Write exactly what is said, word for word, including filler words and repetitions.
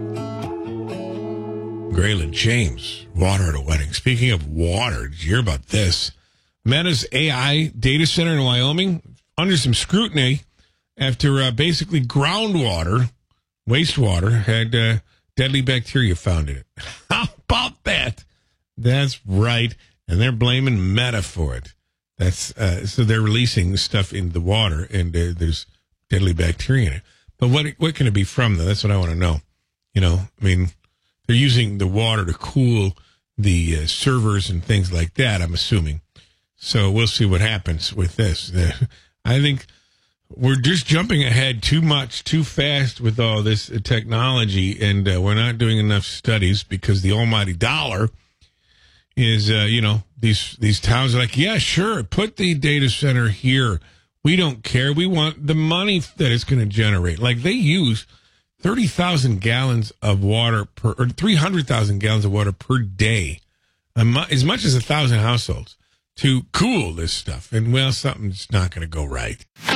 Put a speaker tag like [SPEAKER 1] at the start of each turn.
[SPEAKER 1] Graylin James, water at a wedding. Speaking of water, did you hear about this? Meta's A I data center in Wyoming under some scrutiny after uh, basically groundwater, wastewater, had uh, deadly bacteria found in it. How about that? That's right. And they're blaming Meta for it. That's uh, so they're releasing stuff into the water, and uh, there's deadly bacteria in it. But what what can it be from, though? That's what I want to know. You know, I mean, they're using the water to cool the uh, servers and things like that, I'm assuming. So we'll see what happens with this. Uh, I think we're just jumping ahead too much, too fast with all this technology, and uh, we're not doing enough studies because the almighty dollar is, uh, you know, these these towns are like, yeah, sure, put the data center here. We don't care. We want the money that it's going to generate. Like, they use thirty thousand gallons of water per, or three hundred thousand gallons of water per day, as much as a thousand households, to cool this stuff. And, well, something's not going to go right.